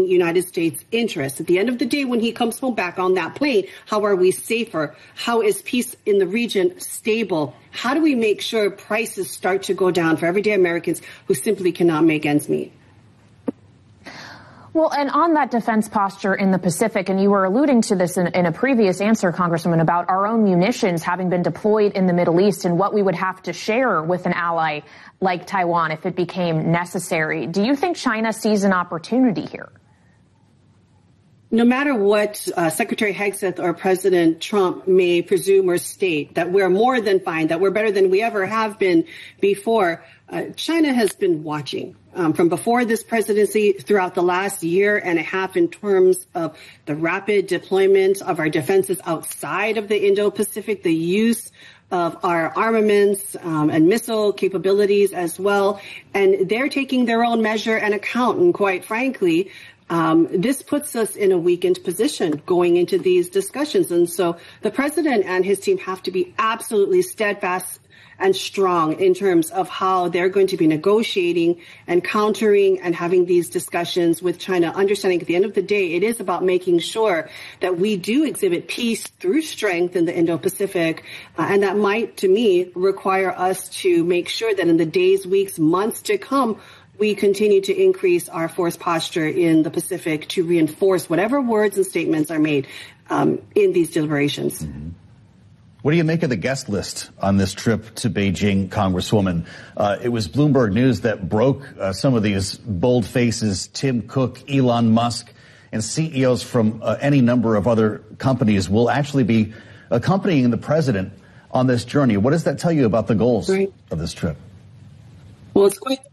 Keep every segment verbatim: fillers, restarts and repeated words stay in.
United States interests. At the end of the day, when he comes home back on that plane, how are we safer? How is peace in the region stable? How do we make sure prices start to go down for everyday Americans who simply cannot make ends meet? Well, and on that defense posture in the Pacific, and you were alluding to this in, in a previous answer, Congresswoman, about our own munitions having been deployed in the Middle East and what we would have to share with an ally like Taiwan if it became necessary. Do you think China sees an opportunity here? No matter what uh, Secretary Hegseth or President Trump may presume or state, that we're more than fine, that we're better than we ever have been before, uh, China has been watching um, from before this presidency throughout the last year and a half in terms of the rapid deployment of our defenses outside of the Indo-Pacific, the use of our armaments um, and missile capabilities as well. And they're taking their own measure and account. And quite frankly, Um, this puts us in a weakened position going into these discussions. And so the president and his team have to be absolutely steadfast and strong in terms of how they're going to be negotiating and countering and having these discussions with China, understanding at the end of the day, it is about making sure that we do exhibit peace through strength in the Indo-Pacific. Uh, and that might, to me, require us to make sure that in the days, weeks, months to come, we continue to increase our force posture in the Pacific to reinforce whatever words and statements are made um, in these deliberations. Mm-hmm. What do you make of the guest list on this trip to Beijing, Congresswoman? Uh, it was Bloomberg News that broke uh, some of these bold faces, Tim Cook, Elon Musk, and C E Os from uh, any number of other companies will actually be accompanying the president on this journey. What does that tell you about the goals right. of this trip? Well, it's quite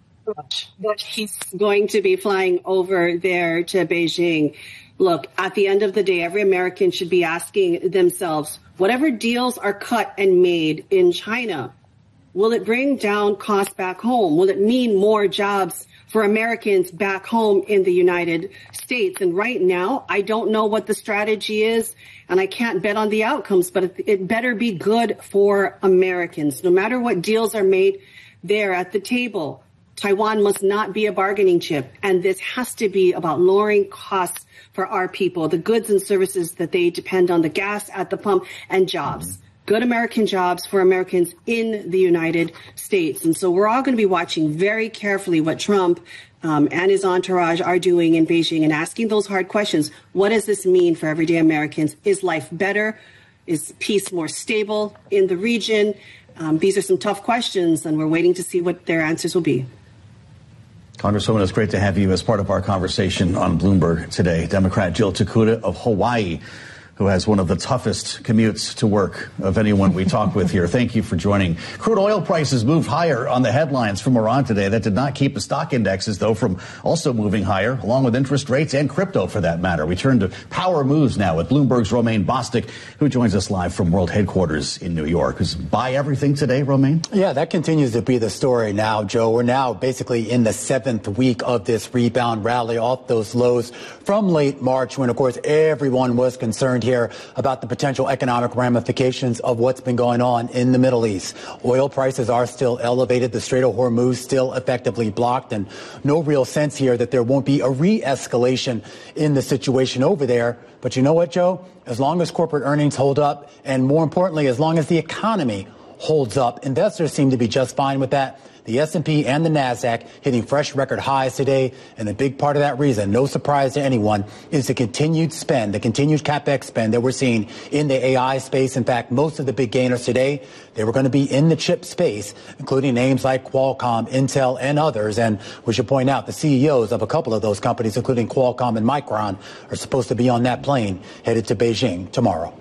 that he's going to be flying over there to Beijing. Look, at the end of the day, every American should be asking themselves, whatever deals are cut and made in China, will it bring down costs back home? Will it mean more jobs for Americans back home in the United States? And right now, I don't know what the strategy is, and I can't bet on the outcomes, but it, it better be good for Americans. No matter what deals are made there at the table, Taiwan must not be a bargaining chip, and this has to be about lowering costs for our people, the goods and services that they depend on, the gas at the pump, and jobs. Good American jobs for Americans in the United States. And so we're all going to be watching very carefully what Trump um, and his entourage are doing in Beijing and asking those hard questions. What does this mean for everyday Americans? Is life better? Is peace more stable in the region? Um, these are some tough questions, and we're waiting to see what their answers will be. Congresswoman, it's great to have you as part of our conversation on Bloomberg today. Democrat Jill Takuda of Hawaii, who has one of the toughest commutes to work of anyone we talk with here. Thank you for joining. Crude oil prices moved higher on the headlines from Iran today. That did not keep the stock indexes, though, from also moving higher, along with interest rates and crypto, for that matter. We turn to power moves now with Bloomberg's Romaine Bostick, who joins us live from World Headquarters in New York. Who's buy everything today, Romaine? Yeah, that continues to be the story now, Joe. We're now basically in the seventh week of this rebound rally off those lows from late March, when, of course, everyone was concerned here about the potential economic ramifications of what's been going on in the Middle East. Oil prices are still elevated. The Strait of Hormuz still effectively blocked, and no real sense here that there won't be a re-escalation in the situation over there. But you know what, Joe? As long as corporate earnings hold up, and more importantly, as long as the economy holds up, investors seem to be just fine with that. The S and P and the NASDAQ hitting fresh record highs today. And a big part of that reason, no surprise to anyone, is the continued spend, the continued CapEx spend that we're seeing in the A I space. In fact, most of the big gainers today, they were going to be in the chip space, including names like Qualcomm, Intel, and others. And we should point out the C E Os of a couple of those companies, including Qualcomm and Micron, are supposed to be on that plane headed to Beijing tomorrow.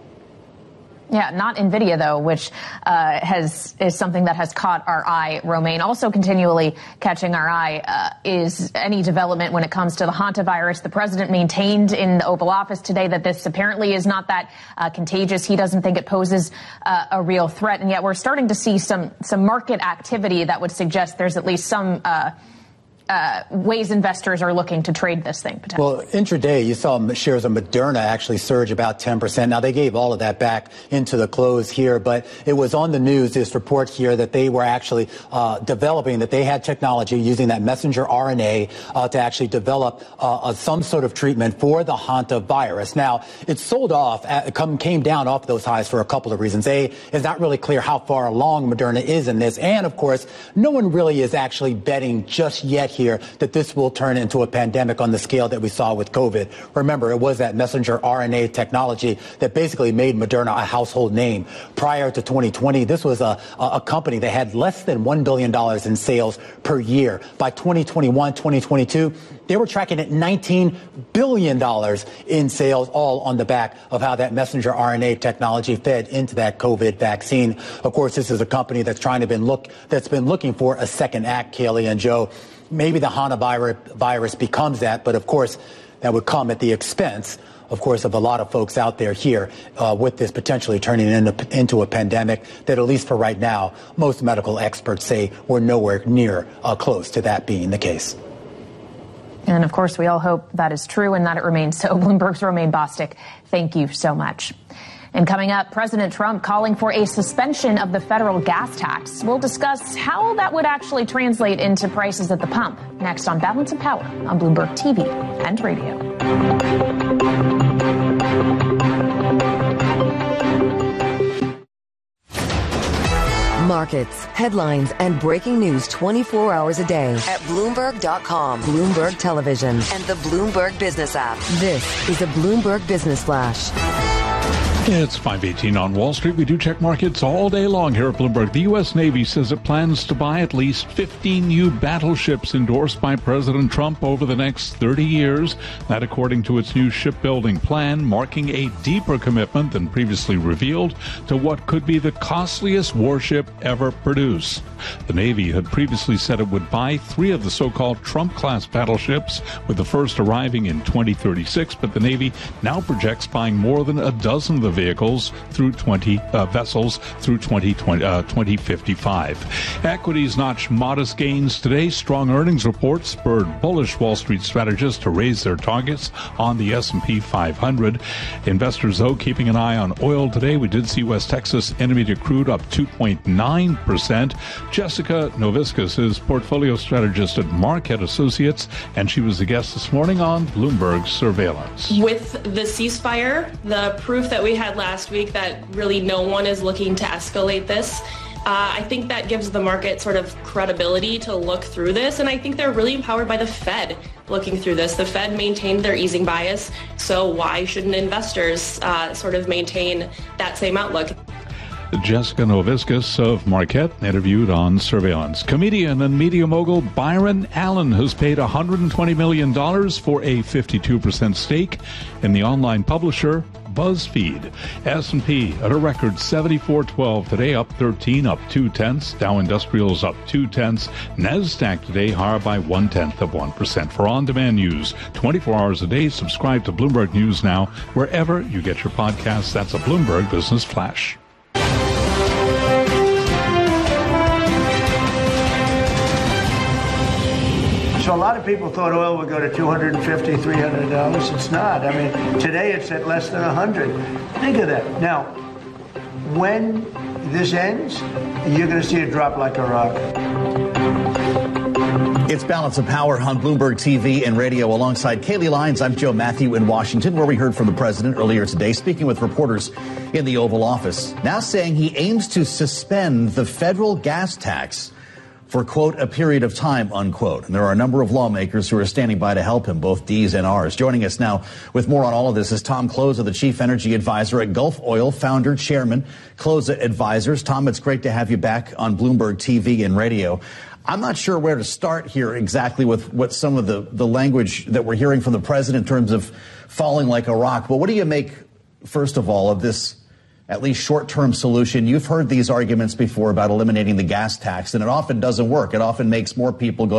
Yeah, not NVIDIA, though, which uh, has is something that has caught our eye, Romaine. Also continually catching our eye uh, is any development when it comes to the hantavirus. The president maintained in the Oval Office today that this apparently is not that uh, contagious. He doesn't think it poses uh, a real threat. And yet we're starting to see some some market activity that would suggest there's at least some uh uh, ways investors are looking to trade this thing potentially? Well, intraday, you saw shares of Moderna actually surge about ten percent. Now, they gave all of that back into the close here, but it was on the news, this report here, that they were actually uh, developing, that they had technology using that messenger R N A uh, to actually develop uh, some sort of treatment for the hantavirus. Now, it sold off, at, come, came down off those highs for a couple of reasons. A, it's not really clear how far along Moderna is in this. And, of course, no one really is actually betting just yet here that this will turn into a pandemic on the scale that we saw with COVID. Remember, it was that messenger R N A technology that basically made Moderna a household name. Prior to twenty twenty, this was a, a company that had less than one billion dollars in sales per year. By twenty twenty-one, twenty twenty-two, they were tracking at nineteen billion dollars in sales, all on the back of how that messenger R N A technology fed into that COVID vaccine. Of course, this is a company that's trying to been look that's been looking for a second act, Kaylee and Joe. Maybe the hantavirus becomes that, but of course, that would come at the expense, of course, of a lot of folks out there here uh, with this potentially turning into, into a pandemic that, at least for right now, most medical experts say we're nowhere near uh, close to that being the case. And of course, we all hope that is true and that it remains so. Bloomberg's Romaine Bostick, thank you so much. And coming up, President Trump calling for a suspension of the federal gas tax. We'll discuss how that would actually translate into prices at the pump. Next on Balance of Power on Bloomberg T V and radio. Markets, headlines, and breaking news twenty-four hours a day at Bloomberg dot com, Bloomberg Television, and the Bloomberg Business app. This is a Bloomberg Business Flash. It's five eighteen on Wall Street. We do check markets all day long here at Bloomberg. The U S. Navy says it plans to buy at least fifteen new battleships endorsed by President Trump over the next thirty years. That according to its new shipbuilding plan, marking a deeper commitment than previously revealed to what could be the costliest warship ever produced. The Navy had previously said it would buy three of the so-called Trump-class battleships, with the first arriving in twenty thirty-six, but the Navy now projects buying more than a dozen of the vehicles through twenty uh, vessels through twenty fifty-five. Equities notched modest gains today. Strong earnings reports spurred bullish Wall Street strategists to raise their targets on the S and P five hundred. Investors, though, keeping an eye on oil today. We did see West Texas Intermediate crude up two point nine percent. Jessica Noviscus is portfolio strategist at Marquette Associates, and she was the guest this morning on Bloomberg Surveillance. With the ceasefire, the proof that we had last week that really no one is looking to escalate this, uh, I think that gives the market sort of credibility to look through this, and I think they're really empowered by the Fed looking through this. The Fed maintained their easing bias, so why shouldn't investors uh, sort of maintain that same outlook? Jessica Noviscus of Marquette interviewed on Surveillance. Comedian and media mogul Byron Allen has paid one hundred twenty million dollars for a fifty-two percent stake in the online publisher BuzzFeed. S and P at a record seventy-four twelve today, up thirteen, up two tenths. Dow Industrials up two tenths. NASDAQ today higher by one tenth of one percent. For on-demand news twenty-four hours a day, subscribe to Bloomberg News Now wherever you get your podcasts. That's a Bloomberg Business Flash. So a lot of people thought oil would go to two hundred fifty dollars, three hundred dollars. It's not. I mean, today it's at less than one hundred dollars. Think of that. Now, when this ends, you're going to see it drop like a rock. It's Balance of Power on Bloomberg T V and radio alongside Kaylee Lyons. I'm Joe Matthew in Washington, where we heard from the president earlier today, speaking with reporters in the Oval Office, now saying he aims to suspend the federal gas tax for, quote, a period of time, unquote. And there are a number of lawmakers who are standing by to help him, both D's and R's. Joining us now with more on all of this is Tom Kloza, the chief energy advisor at Gulf Oil, founder, chairman, Kloza Advisors. Tom, it's great to have you back on Bloomberg T V and radio. I'm not sure where to start here exactly with what some of the, the language that we're hearing from the president in terms of falling like a rock. But what do you make, first of all, of this at least short-term solution? You've heard these arguments before about eliminating the gas tax, and it often doesn't work. It often makes more people go